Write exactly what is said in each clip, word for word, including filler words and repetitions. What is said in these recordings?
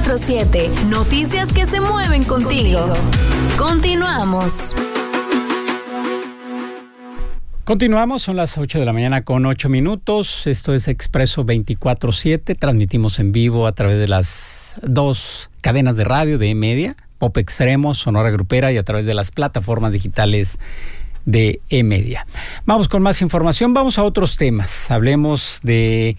veinticuatro siete. Noticias que se mueven contigo. Continuamos. Continuamos, son las ocho de la mañana con ocho minutos. Esto es Expreso veinticuatro siete. Transmitimos en vivo a través de las dos cadenas de radio de E-Media, Pop Extremo, Sonora Grupera, y a través de las plataformas digitales de E-Media. Vamos con más información, vamos a otros temas. Hablemos de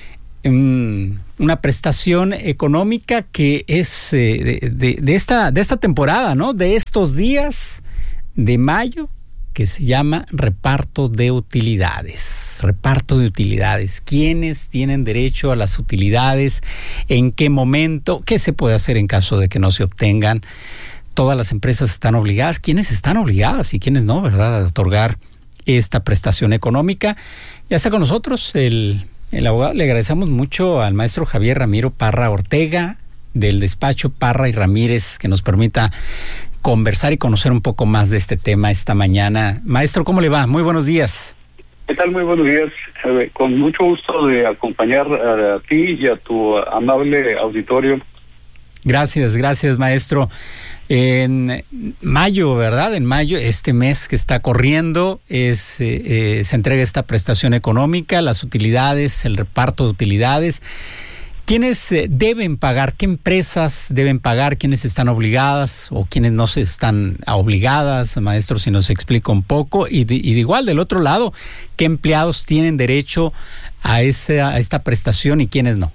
um, una prestación económica que es eh, de, de, de, esta, de esta temporada, ¿no? De estos días de mayo, que se llama reparto de utilidades. Reparto de utilidades. ¿Quiénes tienen derecho a las utilidades? ¿En qué momento? ¿Qué se puede hacer en caso de que no se obtengan? Todas las empresas están obligadas. ¿Quiénes están obligadas y quiénes no, verdad, a otorgar esta prestación económica? Ya está con nosotros el, el abogado. Le agradecemos mucho al maestro Javier Ramiro Parra Ortega, del despacho Parra y Ramírez, que nos permita conversar y conocer un poco más de este tema esta mañana. Maestro, ¿cómo le va? Muy buenos días. ¿Qué tal? Muy buenos días. Eh, con mucho gusto de acompañar a, a ti y a tu amable auditorio. Gracias, gracias, maestro. En mayo, ¿verdad? En mayo, este mes que está corriendo, es eh, eh, se entrega esta prestación económica, las utilidades, el reparto de utilidades. ¿Quiénes eh, deben pagar? ¿Qué empresas deben pagar? ¿Quiénes están obligadas o quiénes no se están obligadas? Maestro, si nos explica un poco. Y de, y de igual, del otro lado, ¿qué empleados tienen derecho a, ese, a esta prestación y quiénes no?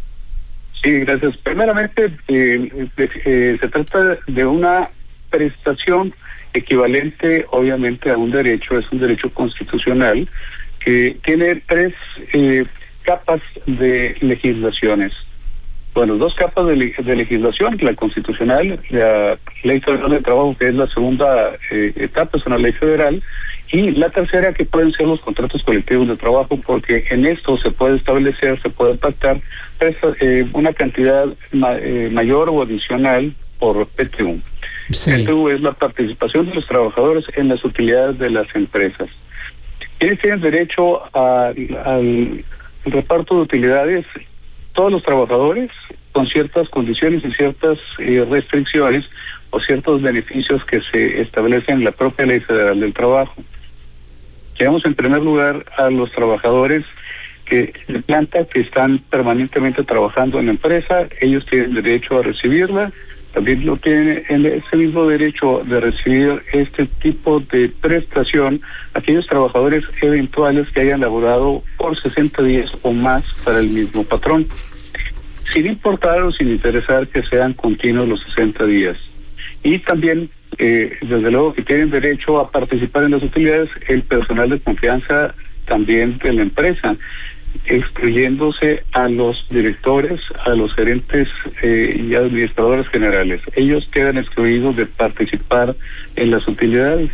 Sí, gracias. Primeramente, eh, eh, se trata de una prestación equivalente, obviamente, a un derecho. Es un derecho constitucional que tiene tres eh, capas de legislaciones. Bueno, dos capas de, de legislación, la constitucional, la Ley Federal de Trabajo, que es la segunda eh, etapa, es una ley federal, y la tercera, que pueden ser los contratos colectivos de trabajo, porque en esto se puede establecer, se puede pactar eh, una cantidad ma, eh, mayor o adicional por P T U. Sí. P T U es la participación de los trabajadores en las utilidades de las empresas. ¿Quiénes tienen derecho a, al reparto de utilidades? Todos los trabajadores, con ciertas condiciones y ciertas eh, restricciones o ciertos beneficios que se establecen en la propia Ley Federal del Trabajo. Tenemos en primer lugar a los trabajadores que de planta que están permanentemente trabajando en la empresa. Ellos tienen derecho a recibirla. También lo tienen en ese mismo derecho de recibir este tipo de prestación aquellos trabajadores eventuales que hayan laborado por sesenta días o más para el mismo patrón, sin importar o sin interesar que sean continuos los sesenta días. Y también, eh, desde luego, que tienen derecho a participar en las utilidades el personal de confianza también de la empresa, excluyéndose a los directores, a los gerentes eh, y administradores generales. Ellos quedan excluidos de participar en las utilidades.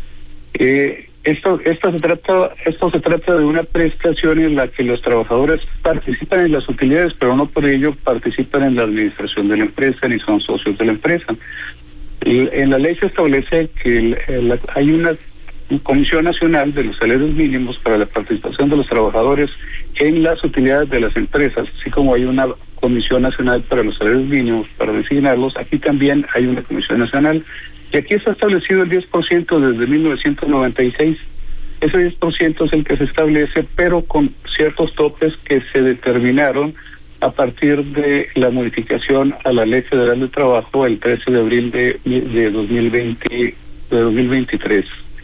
Eh, esto, esto se trata, esto se trata de una prestación en la que los trabajadores participan en las utilidades, pero no por ello participan en la administración de la empresa ni son socios de la empresa. Y en la ley se establece que el, el, hay una Comisión Nacional de los Salarios Mínimos para la participación de los trabajadores en las utilidades de las empresas, así como hay una Comisión Nacional para los Salarios Mínimos para designarlos. Aquí también hay una Comisión Nacional, y aquí está establecido el diez por ciento desde mil novecientos noventa y seis. Ese diez por ciento es el que se establece, pero con ciertos topes que se determinaron a partir de la modificación a la Ley Federal de Trabajo el trece de abril de, de dos mil veinte, de dos mil veintitrés.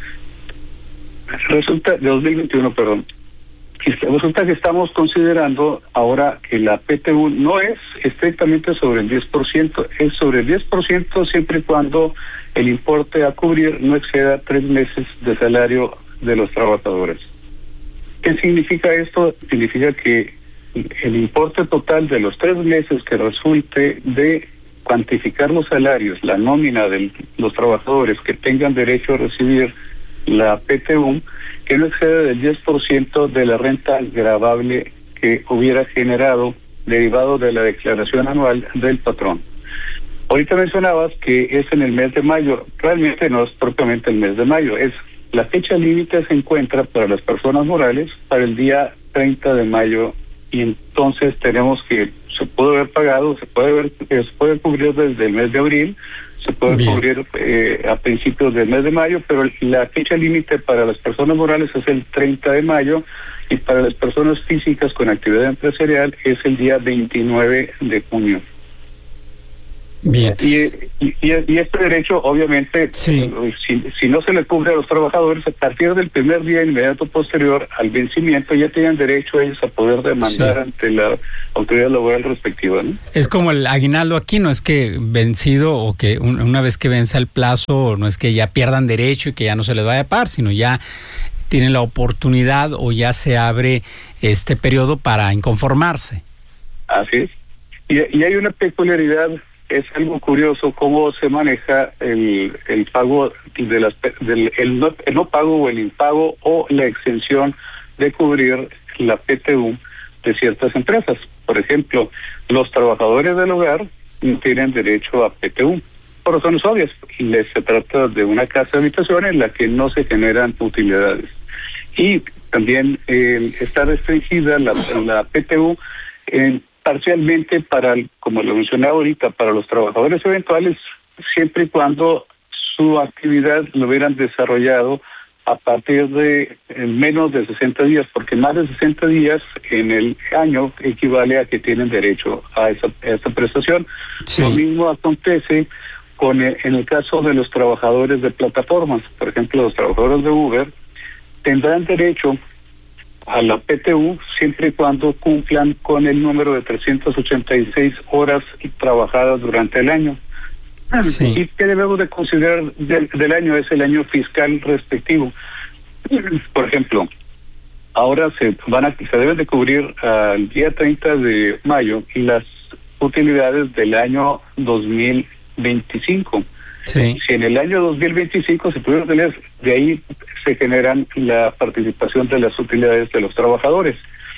Resulta, de dos mil veintiuno, perdón. Resulta que estamos considerando ahora que la P T U no es estrictamente sobre el diez por ciento, es sobre el diez por ciento siempre y cuando el importe a cubrir no exceda tres meses de salario de los trabajadores. ¿Qué significa esto? Significa que el importe total de los tres meses que resulte de cuantificar los salarios, la nómina de los trabajadores que tengan derecho a recibir la P T U, que no excede del diez por ciento de la renta gravable que hubiera generado derivado de la declaración anual del patrón. Ahorita mencionabas que es en el mes de mayo. Realmente no es propiamente el mes de mayo, es la fecha límite se encuentra para las personas morales para el día treinta de mayo y entonces tenemos que, se puede haber pagado, se puede ver, se puede cubrir desde el mes de abril, se puede Bien. cubrir eh, a principios del mes de mayo, pero la fecha límite para las personas morales es el treinta de mayo y para las personas físicas con actividad empresarial es el día veintinueve de junio. Bien. Y, y, y este derecho, obviamente, sí. si, si no se le cubre a los trabajadores, a partir del primer día inmediato posterior al vencimiento, ya tienen derecho ellos a poder demandar sí. ante la autoridad laboral respectiva, ¿no? Es como el aguinaldo aquí, no es que vencido o que un, una vez que venza el plazo, no es que ya pierdan derecho y que ya no se les vaya a pagar, sino ya tienen la oportunidad o ya se abre este periodo para inconformarse. Así es. Y, y hay una peculiaridad. Es algo curioso cómo se maneja el, el pago de las, del el no, el no pago o el impago o la exención de cubrir la P T U de ciertas empresas. Por ejemplo, los trabajadores del hogar no tienen derecho a P T U por razones obvias. Les se trata de una casa de habitación en la que no se generan utilidades. Y también eh, está restringida la, la P T U en parcialmente para, como lo mencionaba ahorita, para los trabajadores eventuales, siempre y cuando su actividad lo hubieran desarrollado a partir de menos de sesenta días, porque más de sesenta días en el año equivale a que tienen derecho a esa, a esa prestación. Sí. Lo mismo acontece con el, en el caso de los trabajadores de plataformas. Por ejemplo, los trabajadores de Uber tendrán derecho a la P T U siempre y cuando cumplan con el número de trescientas ochenta y seis horas trabajadas durante el año. Sí. Y que debemos de considerar del, del año es el año fiscal respectivo. Por ejemplo, ahora se van a se deben de cubrir al día treinta de mayo las utilidades del año dos mil veinticinco. Sí. Si en el año dos mil veinticinco se pudieron tener, de ahí se generan la participación de las utilidades de los trabajadores.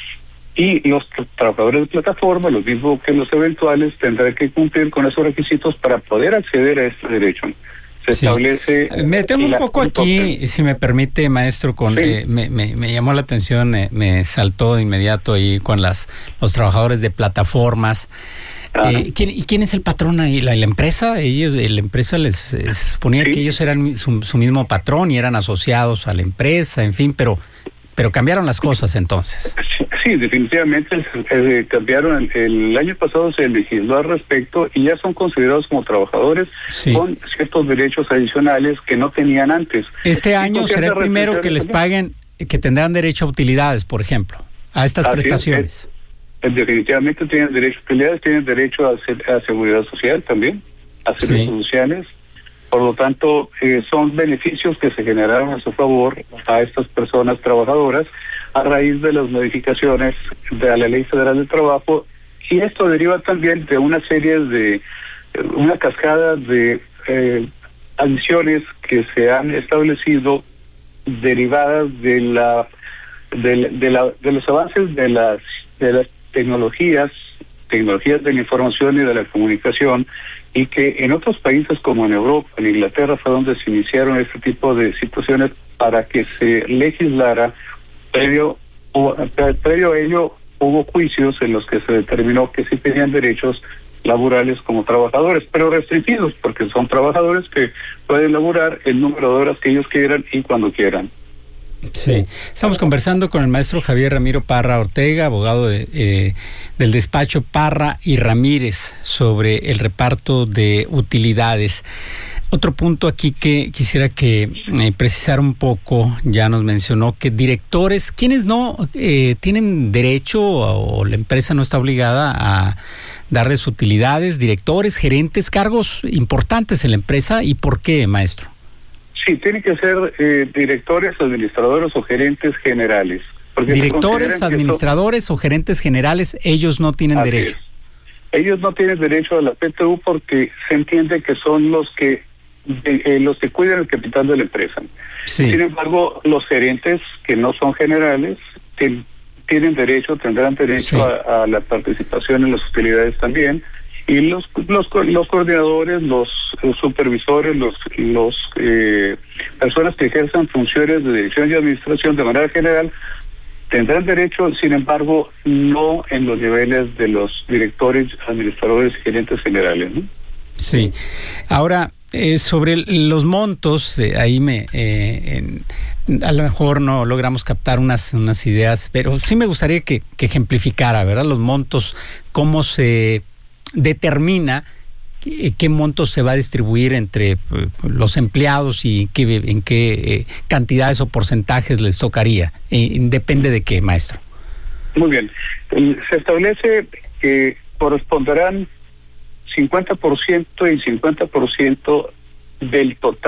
Y los tra- trabajadores de plataforma, los mismos que los eventuales, tendrán que cumplir con esos requisitos para poder acceder a este derecho. Se sí. establece... Me detengo un poco aquí, papel. Si me permite, maestro, con sí. eh, me, me, me llamó la atención, eh, me saltó de inmediato ahí con las los trabajadores de plataformas. Eh, ¿quién, ¿Y quién es el patrón ahí? ¿La, la empresa? Ellos, la empresa les eh, suponía sí. que ellos eran su, su mismo patrón y eran asociados a la empresa, en fin, pero pero cambiaron las cosas entonces. Sí, sí definitivamente eh, cambiaron. El, el año pasado se legisló al respecto y ya son considerados como trabajadores sí. con ciertos derechos adicionales que no tenían antes. Este año será el primero que les paguen, que tendrán derecho a utilidades, por ejemplo, a estas Así prestaciones. Es, es, definitivamente tienen derecho a utilidades, tienen derecho a, a seguridad social también, a servicios sí. sociales. Por lo tanto, eh, son beneficios que se generaron a su favor a estas personas trabajadoras a raíz de las modificaciones de la Ley Federal del Trabajo, y esto deriva también de una serie de, una cascada de eh, adiciones que se han establecido derivadas de la de, de, la, de los avances de las, de las tecnologías, tecnologías de la información y de la comunicación, y que en otros países como en Europa, en Inglaterra, fue donde se iniciaron este tipo de situaciones para que se legislara. Previo, previo a ello hubo juicios en los que se determinó que sí tenían derechos laborales como trabajadores, pero restringidos, porque son trabajadores que pueden laborar el número de horas que ellos quieran y cuando quieran. Sí, estamos conversando con el maestro Javier Ramiro Parra Ortega, abogado de, eh, del despacho Parra y Ramírez, sobre el reparto de utilidades. Otro punto aquí que quisiera que eh, precisara un poco, ya nos mencionó que directores, quienes no eh, tienen derecho o la empresa no está obligada a darles utilidades, directores, gerentes, cargos importantes en la empresa, ¿y por qué, maestro? Sí, tienen que ser eh, directores, administradores o gerentes generales. Directores, administradores esto... o gerentes generales, ellos no tienen Así derecho. Es. Ellos no tienen derecho a la P T U porque se entiende que son los que eh, los que cuidan el capital de la empresa. Sí. Sin embargo, los gerentes que no son generales ten, tienen derecho, tendrán derecho sí. a, a la participación en las utilidades también. Y los los los coordinadores, los, los supervisores, los los eh, personas que ejerzan funciones de dirección y administración de manera general Tendrán derecho, sin embargo, no en los niveles de los directores, administradores y gerentes generales, ¿no? Sí. Ahora, eh, sobre los montos, eh, ahí me eh, en, a lo mejor no logramos captar unas unas ideas, pero sí me gustaría que, que ejemplificara, ¿verdad? Los montos, cómo se determina qué, qué monto se va a distribuir entre eh, los empleados y qué, en qué eh, cantidades o porcentajes les tocaría. Eh, depende de qué, maestro. Muy bien. Se establece que corresponderán cincuenta por ciento y cincuenta por ciento del total